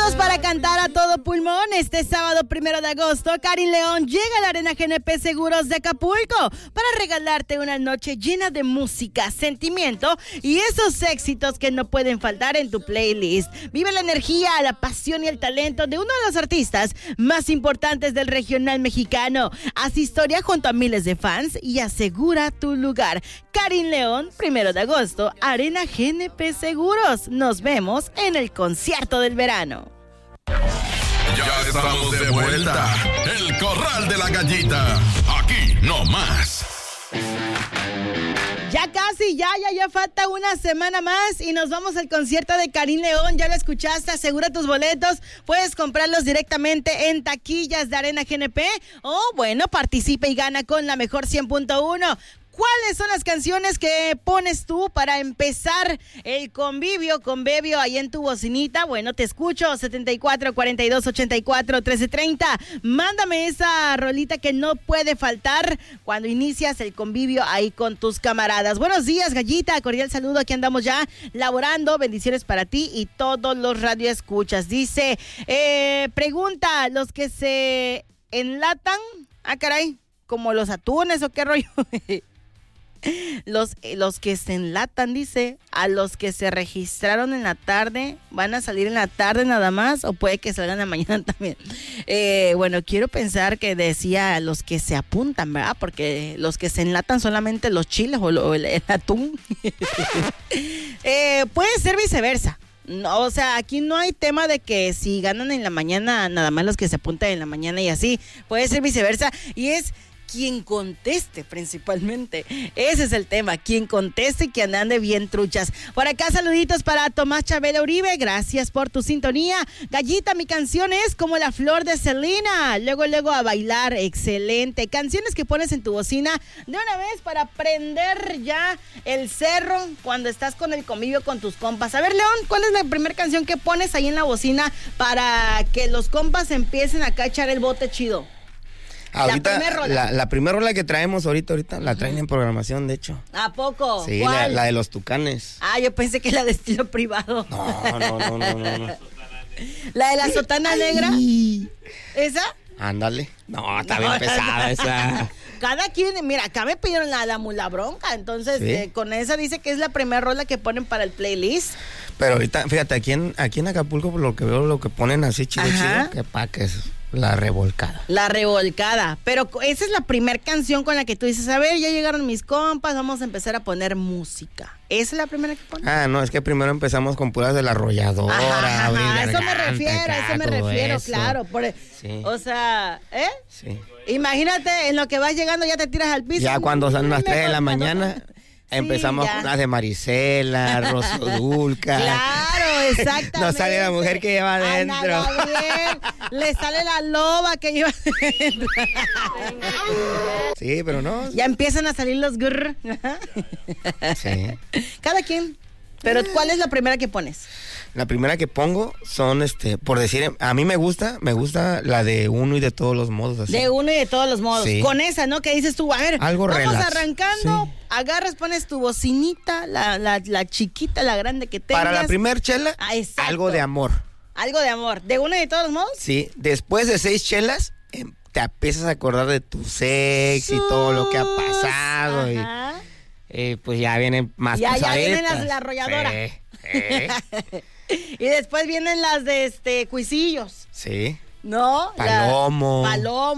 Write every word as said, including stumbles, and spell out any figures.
Listos para cantar a todo pulmón. Este sábado primero de agosto, Karin León llega a la Arena G N P Seguros de Acapulco para regalarte una noche llena de música, sentimiento y esos éxitos que no pueden faltar en tu playlist. Vive la energía, la pasión y el talento de uno de los artistas más importantes del regional mexicano. Haz historia junto a miles de fans y asegura tu lugar. Karin León, primero de agosto, Arena G N P Seguros. Nos vemos en el concierto del verano. Ya estamos de vuelta. El Corral de la Gallita. Aquí no más. Ya casi, ya, ya, ya falta una semana más y nos vamos al concierto de Karin León. Ya lo escuchaste, asegura tus boletos. Puedes comprarlos directamente en taquillas de Arena G N P o, bueno, participa y gana con la mejor cien punto uno. ¿Cuáles son las canciones que pones tú para empezar el convivio, convivio ahí en tu bocinita? Bueno, te escucho, setenta y cuatro, cuarenta y dos, ochenta y cuatro, trece, treinta. Mándame esa rolita que no puede faltar cuando inicias el convivio ahí con tus camaradas. Buenos días, Gallita, cordial saludo, aquí andamos ya laborando, bendiciones para ti y todos los radioescuchas. Dice, eh, pregunta, ¿los que se enlatan? Ah, caray, ¿como los atunes o qué rollo? Los, los que se enlatan, dice, a los que se registraron en la tarde, ¿van a salir en la tarde nada más o puede que salgan en la mañana también? Eh, bueno, quiero pensar que decía los que se apuntan, ¿verdad? Porque los que se enlatan solamente los chiles o, lo, el, el atún. eh, puede ser viceversa. No, o sea, aquí no hay tema de que si ganan en la mañana, nada más los que se apuntan en la mañana y así. Puede ser viceversa y es quien conteste principalmente. Ese es el tema, quien conteste y que ande bien truchas. Por acá saluditos para Tomás Chabela Uribe, gracias por tu sintonía. Gallita, mi canción es Como la Flor de Selena. Luego, luego a bailar, excelente. Canciones que pones en tu bocina de una vez para prender ya el cerro cuando estás con el convivio con tus compas. A ver, León, ¿cuál es la primera canción que pones ahí en la bocina para que los compas empiecen acá a echar el bote chido? Ahorita, la primera rola. La, la primera rola que traemos ahorita, ahorita, la traen en programación, de hecho. ¿A poco? Sí, la, la de los Tucanes. Ah, yo pensé que la de estilo privado. No, no, no, no, no, no. ¿La de la sotana Ay. negra? ¿Esa? Ándale. No, está no, bien pesada esa. Cada quien, mira, acá me pidieron la, la mula bronca, entonces ¿sí? eh, con esa dice que es la primera rola que ponen para el playlist. Pero ahorita, fíjate, aquí en, aquí en Acapulco, por lo que veo, lo que ponen así chido, Ajá. chido, que pa' que es la revolcada. La revolcada, pero esa es la primera canción con la que tú dices, a ver, ya llegaron mis compas, vamos a empezar a poner música. ¿Esa es la primera que pones? Ah, no, es que primero empezamos con puras de la arrolladora. Ajá, ajá, garganta, eso me refiero, acá, eso me refiero, eso. claro. Por, sí. O sea, ¿eh? Sí. Imagínate, en lo que vas llegando ya te tiras al piso. Ya cuando son las tres de la mañana... Sí, empezamos ya. con las de Marisela, Rosodulca. Claro, exactamente. Nos sale la mujer que lleva adentro. Ana Gabriel, le sale la loba que lleva adentro. Sí, pero no. Ya empiezan a salir los grrr. Sí. Cada quien. Pero ¿cuál es la primera que pones? La primera que pongo son, este, por decir, a mí me gusta, me gusta la de uno y de todos los modos. Así. De uno y de todos los modos. Sí. Con esa, ¿no? Que dices tú, a ver, algo vamos relax. arrancando, sí. agarras, pones tu bocinita, la, la, la chiquita, la grande que tengas. Para la primer chela, ah, algo de amor. Algo de amor. ¿De uno y de todos los modos? Sí, después de seis chelas, te empiezas a acordar de tu sex Sus... y todo lo que ha pasado. Ajá. Y eh, pues ya vienen más ya, pesaditas. Ya vienen las la arrolladora. Eh, eh. Y después vienen las de este cuisillos. Sí. ¿No? Palomo. La, palomo.